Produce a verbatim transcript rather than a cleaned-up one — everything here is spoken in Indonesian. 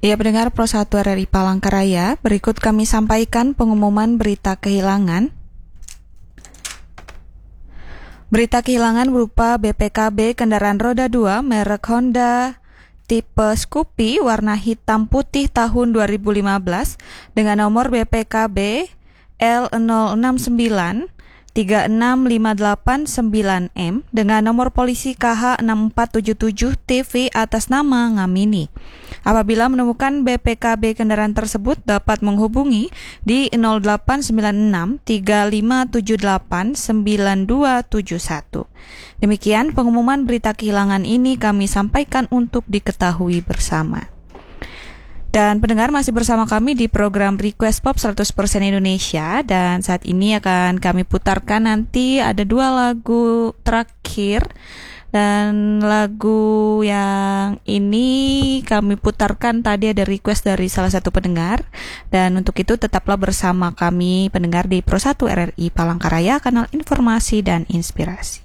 Ya, pendengar Pro satu R R I Palangkaraya, berikut kami sampaikan pengumuman berita kehilangan. Berita kehilangan berupa B P K B kendaraan roda dua merek Honda tipe Scoopy warna hitam putih tahun dua ribu lima belas dengan nomor B P K B L nol enam sembilan tiga enam lima delapan sembilan M dengan nomor polisi K H enam empat tujuh tujuh T V atas nama Ngamini. Apabila menemukan B P K B kendaraan tersebut dapat menghubungi di nol delapan sembilan enam tiga lima tujuh delapan sembilan dua tujuh satu. Demikian pengumuman berita kehilangan ini kami sampaikan untuk diketahui bersama. Dan pendengar masih bersama kami di program Request Pop seratus persen Indonesia, dan saat ini akan kami putarkan nanti ada dua lagu terakhir, dan lagu yang ini kami putarkan tadi ada request dari salah satu pendengar, dan untuk itu tetaplah bersama kami pendengar di Pro satu R R I Palangkaraya, kanal informasi dan inspirasi.